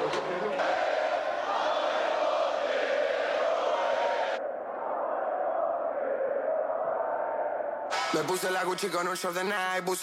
Me puse la Gucci con un short de Nike.